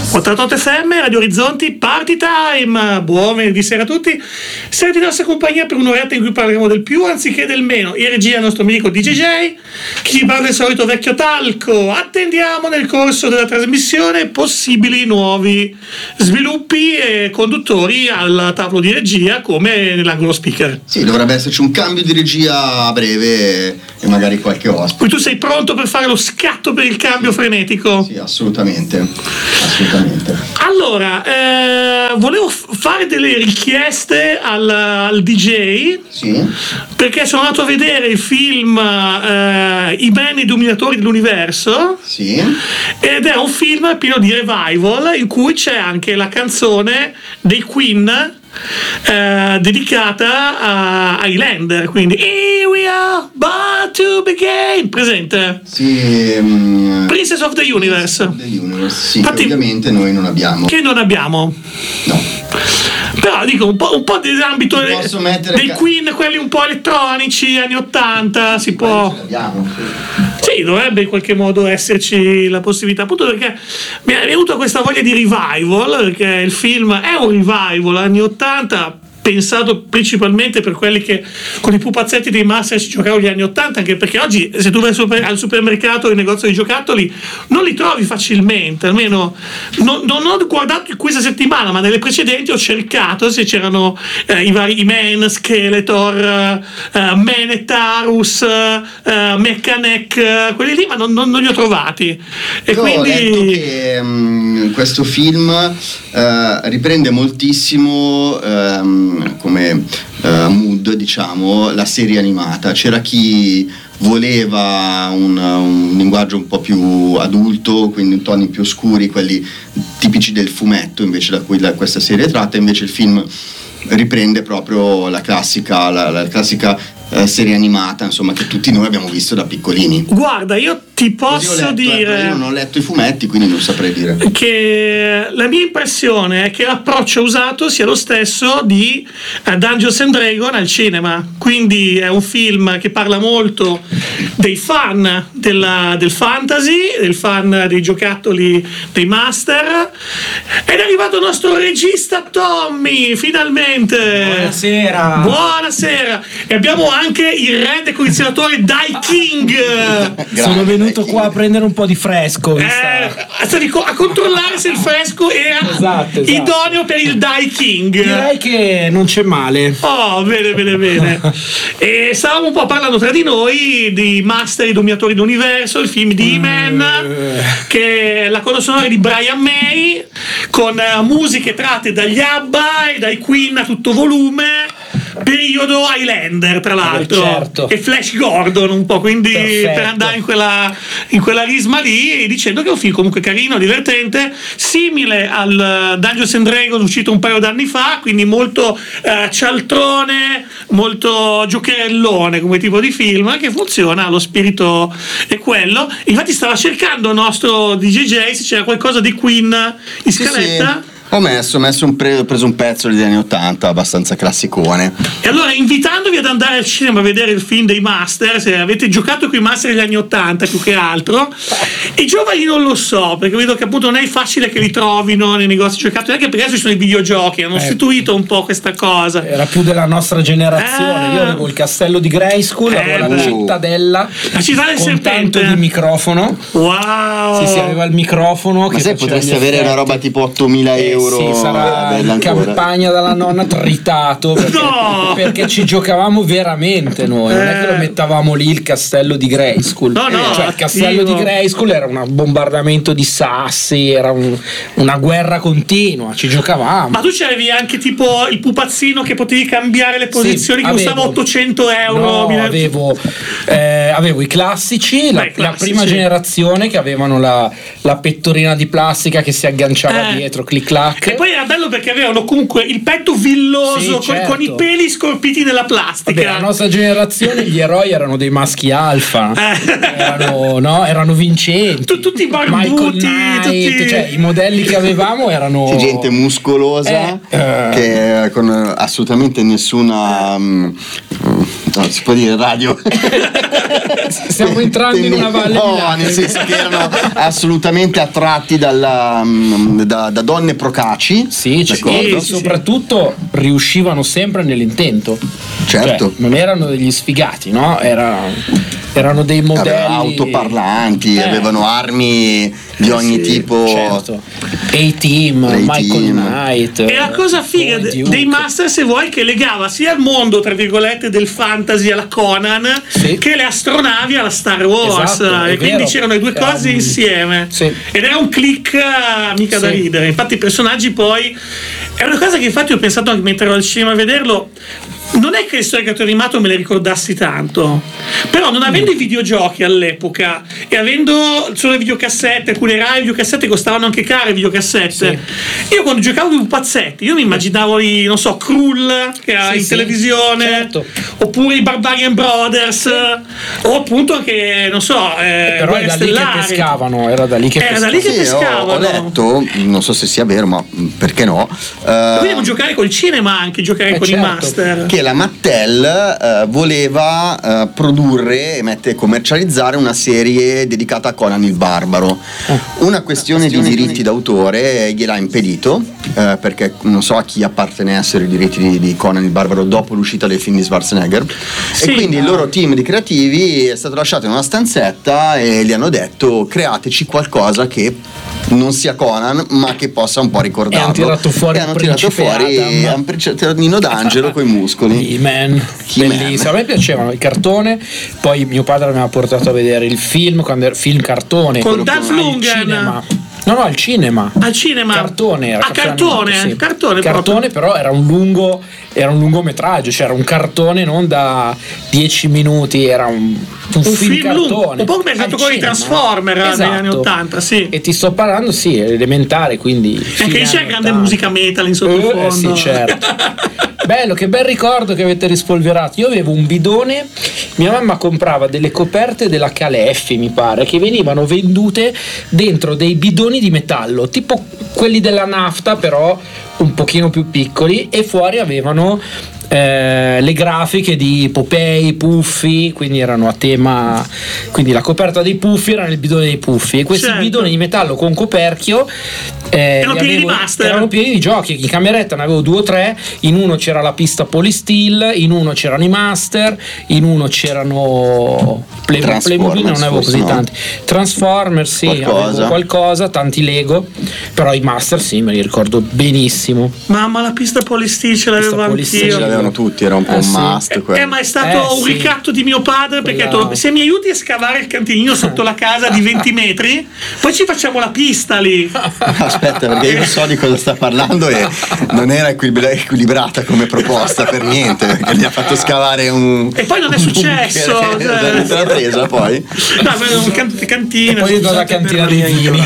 88 FM, Radio Orizzonti, Party Time. Buon venerdì sera a tutti. Siete in nostra compagnia per un'oretta in cui parleremo del più anziché del meno. In regia il nostro amico DJJ, chi ci parla del solito vecchio talco. Attendiamo nel corso della trasmissione possibili nuovi sviluppi e conduttori al tavolo di regia, come nell'angolo speaker. Sì, dovrebbe esserci un cambio di regia a breve e magari qualche ospite. Poi tu sei pronto per fare lo scatto per il cambio frenetico? Sì, assolutamente. Allora, volevo fare delle richieste al DJ, sì, perché sono andato a vedere il film I Men, i Dominatori dell'Universo, sì, ed è un film pieno di revival in cui c'è anche la canzone dei Queen dedicata a Highlander, quindi Here we are, but to begin, presente? sì, Princess of the Universe. Sì, infatti, ovviamente noi non abbiamo. Che non abbiamo. No. Però dico un po' dell'ambito dei Queen, quelli un po' elettronici, anni 80, si può. Sì, dovrebbe in qualche modo esserci la possibilità, appunto perché mi è venuta questa voglia di revival, perché il film è un revival anni 80, pensato principalmente per quelli che con i pupazzetti dei Master ci giocavano negli anni 80, anche perché oggi se tu vai al supermercato o al negozio di giocattoli non li trovi facilmente, almeno non ho guardato questa settimana, ma nelle precedenti ho cercato se c'erano i vari Men, Skeletor, Menetarus, Mechanec, quelli lì, ma non li ho trovati. E io quindi ho letto che questo film riprende moltissimo come mood, diciamo, la serie animata. C'era chi voleva un linguaggio un po' più adulto, quindi toni più oscuri, quelli tipici del fumetto invece da cui questa serie tratta. Invece il film riprende proprio la classica serie animata, insomma, che tutti noi abbiamo visto da piccolini. Guarda, io ti posso dire, io non ho letto i fumetti, quindi non saprei dire, che la mia impressione è che l'approccio usato sia lo stesso di Dungeons and Dragons al cinema, quindi è un film che parla molto dei fan del fantasy, del fan dei giocattoli dei Master, ed è arrivato il nostro regista Tommy, finalmente. Buonasera. E abbiamo anche il re del condizionatore Dai King. Sono venuto qua a prendere un po' di fresco, a controllare se il fresco era esatto. idoneo per il Dai King. Direi che non c'è male. Oh, bene. E stavamo un po' parlando tra di noi di Master, i Dominatori dell'Universo, il film di He-Man, che è la colonna sonora di Brian May, con musiche tratte dagli ABBA e dai Queen a tutto volume, periodo Highlander tra l'altro, certo. E Flash Gordon un po', quindi perfetto. Per andare in quella risma lì, dicendo che è un film comunque carino, divertente, simile al Dungeons and Dragons uscito un paio d'anni fa, quindi molto cialtrone, molto giocherellone come tipo di film, che funziona, lo spirito è quello. Infatti stava cercando il nostro DJJ se c'era qualcosa di Queen in scaletta. Sì. Ho preso un pezzo degli anni 80 abbastanza classicone. E allora, invitandovi ad andare al cinema a vedere il film dei Master, se avete giocato con i Master degli anni 80 più che altro, i giovani non lo so, perché vedo che appunto non è facile che li trovino nei negozi giocattoli, anche perché adesso ci sono i videogiochi, hanno istituito un po' questa cosa. Era più della nostra generazione. Io avevo il castello di Grayskull, avevo la cittadella, la città del con serpente, tanto di microfono. Wow. Sì, aveva il microfono. Ma sai, potresti avere una roba tipo 8.000 euro. Sì, sarà in campagna dalla nonna tritato, perché ci giocavamo veramente noi, non è che lo mettavamo lì il castello di Grayskull. Cioè il castello di Grayskull era un bombardamento di sassi, era una guerra continua, ci giocavamo. Ma tu c'avevi anche tipo il pupazzino che potevi cambiare le posizioni, che costava 800 euro? No, avevo i classici, la prima generazione, che avevano la pettorina di plastica che si agganciava dietro, clic clac. E poi era bello perché avevano comunque il petto villoso, con i peli scorpiti nella plastica. Vabbè, la nostra generazione gli eroi erano dei maschi alfa, erano vincenti, tutti barbuti, cioè i modelli che avevamo erano gente muscolosa che con assolutamente nessuna No, si può dire radio. Stiamo entrando in una valle. No, nel senso che erano assolutamente attratti da donne procaci. Sì, soprattutto riuscivano sempre nell'intento. Certo. Cioè, non erano degli sfigati, no? Erano dei modelli. Avevano autoparlanti, avevano armi di ogni tipo. Certo. A-Team, Michael Knight. E la cosa figa dei Master, se vuoi, che legava sia il mondo, tra virgolette, del fantasy alla Conan, che le astronavi alla Star Wars. Esatto, e quindi c'erano le due cose insieme. Sì. Ed era un click mica da ridere. Infatti i personaggi poi... È una cosa che infatti ho pensato anche mentre ero al cinema a vederlo. Non è che il caricato animato me ne ricordassi tanto, però non avendo i videogiochi all'epoca e avendo solo le videocassette, alcune rare videocassette costavano anche care videocassette, io quando giocavo con i pupazzetti io mi immaginavo non so, Krull che era in televisione, certo. Oppure i Barbarian Brothers, o appunto anche non so, però era da lì che pescavano, era da lì che pescavano. Ho letto, non so se sia vero, ma perché no, vogliamo giocare col cinema, anche giocare con i Master, che la Mattel voleva produrre e commercializzare una serie dedicata a Conan il Barbaro. Una questione di diritti d'autore gliel'ha impedito, perché non so a chi appartenessero i diritti di Conan il Barbaro dopo l'uscita del film di Schwarzenegger, e quindi il loro team di creativi è stato lasciato in una stanzetta e gli hanno detto: createci qualcosa che non sia Conan ma che possa un po' ricordarlo. E hanno tirato fuori Nino D'Angelo coi muscoli. He-Man. Bellissimo. A me piacevano il cartone, poi mio padre mi aveva portato a vedere il film, quando era film cartone con Dolph Lundgren. No, al cinema. Al cinema. Cartone era. Cartone però era un lungometraggio, cioè era un cartone non da 10 minuti, era un film cartone. Lungo. Un po' come è stato con i Transformer negli anni 80, sì. E ti sto parlando, elementare, quindi. Anche c'è grande musica metal in sottofondo. Sì, certo. Bello, che bel ricordo che avete rispolverato. Io avevo un bidone, mia mamma comprava delle coperte della Caleffi, mi pare, che venivano vendute dentro dei bidoni di metallo, tipo quelli della nafta, però un pochino più piccoli, e fuori avevano le grafiche di Popeye, Puffi, quindi erano a tema, quindi la coperta dei Puffi era nel bidone dei Puffi, e questi bidoni di metallo con coperchio erano pieni di Master, erano pieni di giochi. In cameretta ne avevo 2 o 3, in uno c'era la pista Polysteel, in uno c'erano i Master, in uno c'erano Playmobil, non avevo così tanti, Transformers, sì, avevo qualcosa, tanti Lego, però i Master sì, me li ricordo benissimo. Mamma, la pista Polysteel ce l'avevo anch'io. Tutti, era un po' un must. Ma è stato un ricatto di mio padre, perché ha detto: se mi aiuti a scavare il cantinino sotto la casa di 20 metri, poi ci facciamo la pista lì. Aspetta, perché io so di cosa sta parlando e non era equilibrata come proposta per niente, perché gli ha fatto scavare un. E poi non è successo. L'ha presa poi? No, un cantina. Poi la cantina dei vini.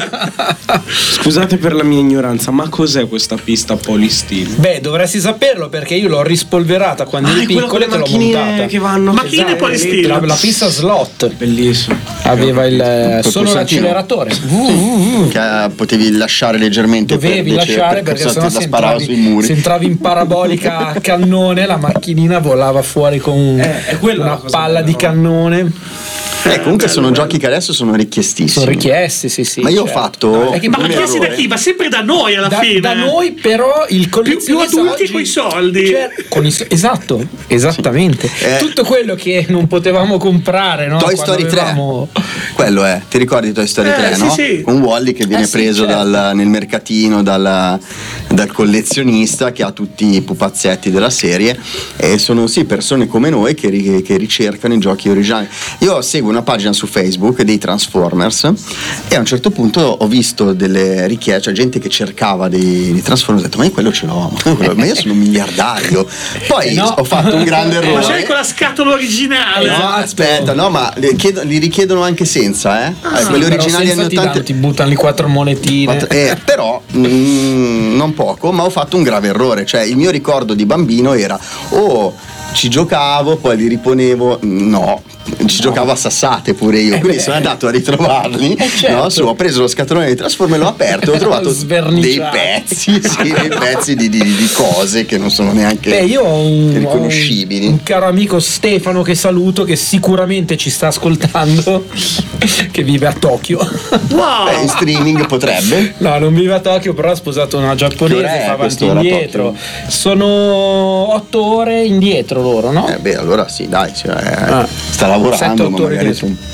Scusate per la mia ignoranza, ma cos'è questa pista Polysteel? Beh, dovresti saperlo, perché io l'ho rispolverata quando eri piccolo e te l'ho montata. Che vanno macchine Polysteel. La pista slot. Bellissimo. Aveva solo l'acceleratore. Che potevi lasciare leggermente. Dovevi lasciare, perché sennò se entravi in parabolica a cannone, la macchinina volava fuori con una palla di cannone. Comunque sono giochi che adesso sono richiestissimi. Sono richiesti, sì. Ma io ho fatto. Ma richiesti da chi? Ma sempre da noi alla fine. Da noi, però il collezionista più adulti coi soldi. Esatto, esattamente. Tutto quello che non potevamo comprare, no? Toy Story 3. Quello è. Ti ricordi Toy Story 3, no? Sì. Un Wally che viene preso nel mercatino dal collezionista che ha tutti i pupazzetti della serie, e sono persone come noi che ricercano i giochi originali. Io seguo una pagina su Facebook dei Transformers e a un certo punto ho visto delle richieste, cioè gente che cercava dei Transformers, ho detto: ma io quello ce l'ho, ma io sono un miliardario. Poi ho fatto un grande errore. Ma c'è con la scatola originale. No, aspetta, no, ma li richiedono anche senza, quelli originali anni 80 ti buttano le 4 monetine. Però non poco, ma ho fatto un grave errore, cioè il mio ricordo di bambino era: ci giocavo, poi li riponevo, ci giocavo a sassate pure io, quindi sono andato a ritrovarli, certo. Ho preso lo scatolone di Transformer, l'ho aperto e ho trovato dei pezzi di cose che non sono neanche io ho riconoscibili. Un caro amico Stefano che saluto, che sicuramente ci sta ascoltando, che vive a Tokyo. Wow. In streaming potrebbe? No, non vive a Tokyo, però ha sposato una giapponese, fa avanti e indietro. Sono 8 ore indietro loro, no? Allora sì, dai, sta lavorando, ma magari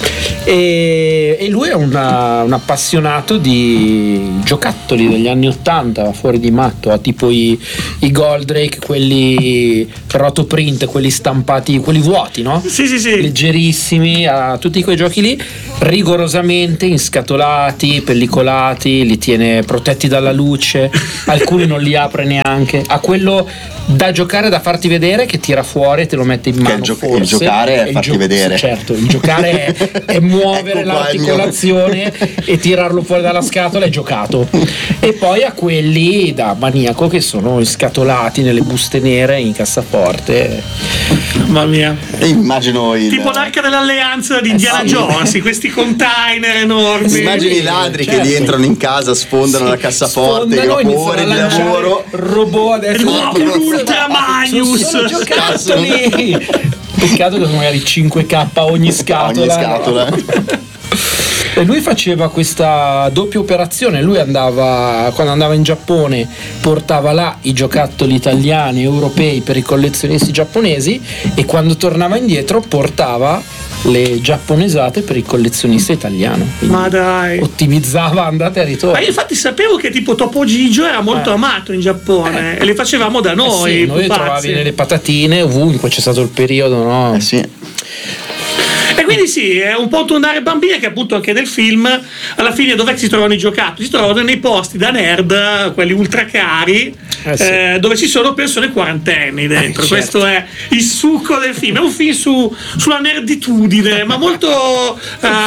e lui è un appassionato di giocattoli degli anni 80, fuori di matto, ha tipo i Goldrake, quelli rotoprint, quelli stampati, quelli vuoti, no? Sì. Leggerissimi, ha tutti quei giochi lì rigorosamente inscatolati, pellicolati, li tiene protetti dalla luce, alcuni non li apre neanche, ha quello da giocare, da farti vedere, che tira fuori e te lo mette in mano. Il giocare è farti vedere. Certo, il giocare è muovere ecco l'articolazione e tirarlo fuori dalla scatola, è giocato. E poi a quelli da maniaco che sono scatolati nelle buste nere in cassaforte. Mamma mia. Immagino tipo l'Arca dell'Alleanza di Indiana Jones, questi container enormi. Immagini i ladri che gli entrano in casa, sfondano la cassaforte, gli ore di lavoro. Robot adesso. Ultra Magnus. Sono giocattoli. Peccato che sono magari 5K ogni scatola. E lui faceva questa doppia operazione. Lui quando andava in Giappone, portava là i giocattoli italiani, europei per i collezionisti giapponesi, e quando tornava indietro portava le giapponesate per il collezionista italiano. Quindi ma dai, ottimizzava andate e ritorno. Ma io infatti sapevo che tipo Topo Gigio era molto amato in Giappone e le facevamo da noi. Sì, noi trovavi nelle patatine ovunque, c'è stato il periodo, no? Sì. E quindi sì, è un po' tornare bambini, che appunto anche nel film alla fine dove si trovano i giocattoli? Si trovano nei posti da nerd, quelli ultra cari, dove ci sono persone quarantenni dentro. Certo. Questo è il succo del film. È un film sulla nerditudine, ma molto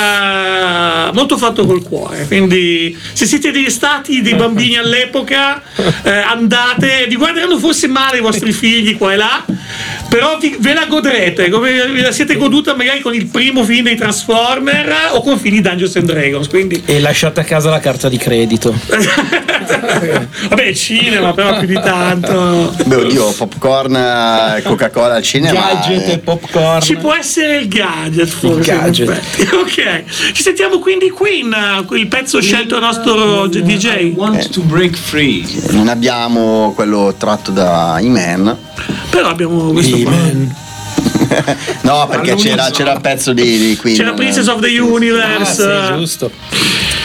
fatto col cuore. Quindi se siete stati dei bambini all'epoca, andate, vi guarderanno forse male i vostri figli qua e là, però ve la godrete come ve la siete goduta magari con il primo film dei Transformer o con film di Dungeons and Dragons, quindi. E lasciate a casa la carta di credito. Vabbè, cinema però più di tanto. Beh, oddio, popcorn, Coca-Cola al cinema. Gadget e popcorn. Ci può essere il gadget, forse. Il gadget. Ok, ci sentiamo quindi Queen, il pezzo scelto dal nostro DJ. I want to break free. Non abbiamo quello tratto da E-Man, però abbiamo questo no, perché c'era il pezzo di Queen. C'era Princess of the Universe. Sì, giusto.